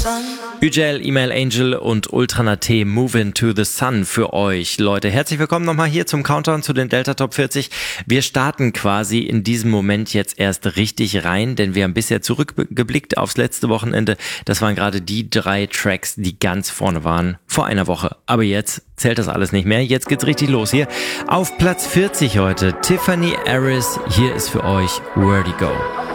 Üjel, Email Angel und Ultranate Movin' to the Sun für euch, Leute. Herzlich willkommen nochmal hier zum Countdown zu den Delta Top 40. Wir starten quasi in diesem Moment jetzt erst richtig rein, denn wir haben bisher zurückgeblickt aufs letzte Wochenende. Das waren gerade die 3 Tracks, die ganz vorne waren vor einer Woche. Aber jetzt zählt das alles nicht mehr. Jetzt geht's richtig los hier. Auf Platz 40 heute Tiffany Harris. Hier ist für euch Where'd He Go?